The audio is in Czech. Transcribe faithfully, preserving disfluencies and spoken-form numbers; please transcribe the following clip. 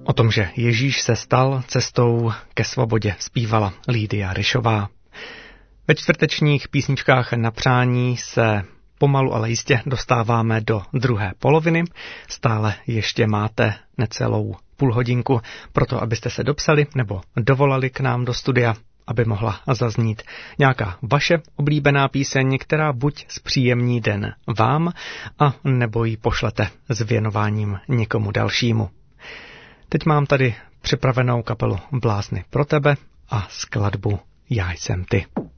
O tom, že Ježíš se stal cestou ke svobodě, zpívala Lídia Ryšová. Ve čtvrtečních písničkách na přání se pomalu, ale jistě dostáváme do druhé poloviny. Stále ještě máte necelou půl hodinku pro to, abyste se dopsali nebo dovolali k nám do studia, aby mohla zaznít nějaká vaše oblíbená píseň, která buď zpříjemní den vám, a nebo ji pošlete s věnováním někomu dalšímu. Teď mám tady připravenou kapelu Blázny pro tebe a skladbu Já jsem ty.